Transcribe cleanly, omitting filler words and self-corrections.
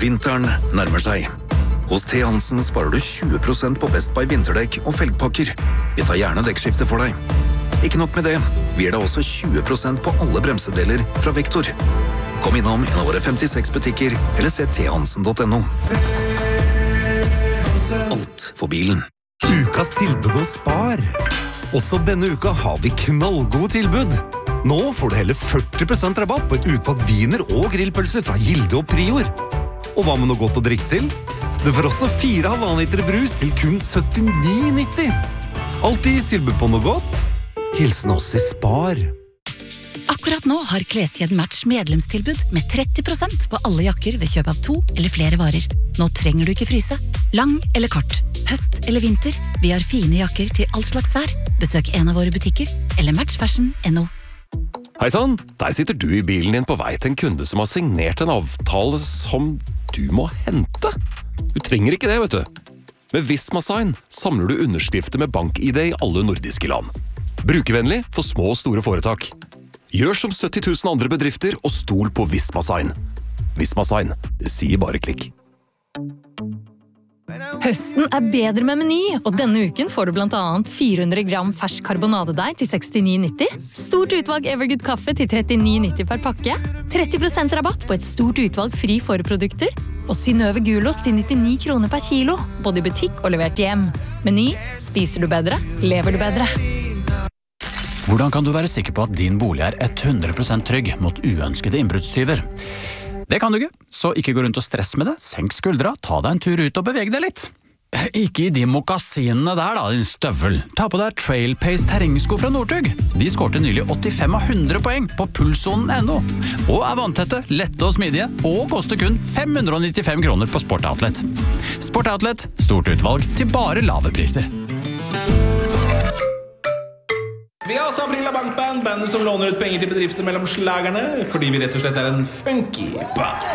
Vinteren nærmer seg. Hos T. Hansen sparer du 20% på Best Buy vinterdekk og felgpakker. Vi tar gjerne dekkskifte for deg. Ikke nok med det, vi gir deg også 20% på alle bremsedeler fra Vektor. Kom innom en av våre 56 butikker, eller se thansen.no. Alt for bilen. Ukas tilbud hos Spar. Også denne uka har vi knallgode tilbud. Nå får du hele 40% rabatt på et utvalgt viner og grillpølser fra Gilde og Prior. Og hva med noe godt å drikke til? Du får også 4,5 liter brus til kun 79,90. Alltid tilbud på noe godt. Hilsen oss i Spar. Akkurat nå har Kleskjeden Match medlemstilbud med 30% på alle jakker ved kjøp av 2 eller flere varer. Nå trenger du ikke fryse. Lang eller kort, høst eller vinter. Vi har fine jakker til all slags vær. Besøk en av våre butikker eller matchfashion.no. Hei sann, der sitter du i bilen din på vei til en kunde som har signert en avtale som du må hente. Du trenger ikke det, vet du. Med Visma Sign samler du underskrifter med bank-ID i alle nordiske land. Brukervennlig for små og store foretak. Gjør som 70 000 andre bedrifter og stol på Visma Sign. Visma Sign, det sier bare klikk. Høsten er bedre med Meny, og denne uken får du blant annet 400 gram fersk karbonadedeig til 69,90, stort utvalg Evergood kaffe til 39,90 per pakke, 30% rabatt på et stort utvalg fri forprodukter, og Synnøve gulost til 99 kroner per kilo, både i butikk og levert hjem. Meny, spiser du bedre, lever du bedre. Hvordan kan du være sikker på at din bolig er 100% trygg mot uønskede innbruddstyver? Det kan du ikke, så ikke gå rundt og stress med det. Senk skuldra, ta deg en tur ut og beveg deg litt. Ikke i de mokassinene der da, din støvel. Ta på deg Trail Pace terrengsko fra Northug. De skårte nylig 85 av 100 poeng på pulssonen.no. Og er vanntette, lette og smidige, og koster kun 595 kroner på Sport Outlet. Sport Outlet, stort utvalg til bare lave priser. Vi har også Aprila Bankband, bandet som låner ut penger til bedrifter mellom slagerne, fordi vi rett og slett er en funky band.